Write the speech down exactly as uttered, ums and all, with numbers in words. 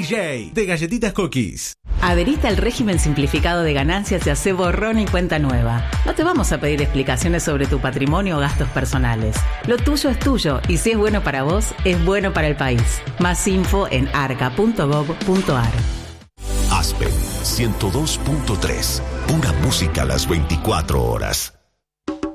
J, de Galletitas Cookies. Adherite al régimen simplificado de ganancias y hace borrón y cuenta nueva. No te vamos a pedir explicaciones sobre tu patrimonio o gastos personales. Lo tuyo es tuyo y si es bueno para vos, es bueno para el país. Más info en arca punto gov punto ar. Aspen ciento dos punto tres. Pura música a las veinticuatro horas.